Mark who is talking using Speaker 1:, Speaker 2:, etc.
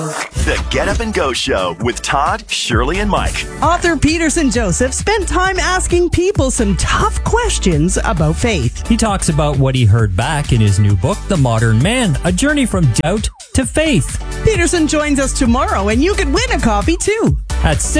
Speaker 1: The Get Up and Go Show with Todd, Shirley, and Mike.
Speaker 2: Author Peterson Joseph spent time asking people some tough questions about faith.
Speaker 3: He talks about what he heard back in his new book, The Modern Man, a journey from doubt to faith.
Speaker 2: Peterson joins us tomorrow, and you could win a copy too.
Speaker 3: At 6